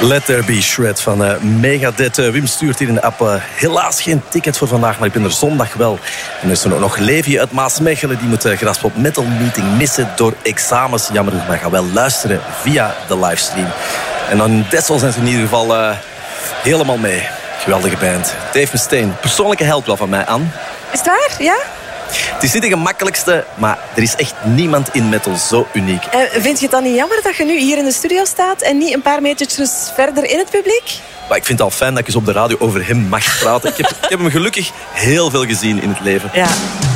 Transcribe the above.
Let There Be Shred van Megadeth. Wim stuurt hier in de app helaas geen ticket voor vandaag, maar ik ben er zondag wel. En er is er ook nog Levi uit Maasmechelen. Die moet Graspop Metal Meeting missen door examens. Jammer, maar ga wel luisteren via de livestream. En dan Dessel zijn ze in ieder geval helemaal mee. Geweldige band. Dave Mustaine, persoonlijke held wel van mij, Anne. Is het waar? Ja? Het is niet de gemakkelijkste, maar er is echt niemand in metal zo uniek. Vind je het dan niet jammer dat je nu hier in de studio staat en niet een paar metertjes verder in het publiek? Maar ik vind het al fijn dat ik eens op de radio over hem mag praten. Ik heb hem gelukkig heel veel gezien in het leven. Ja.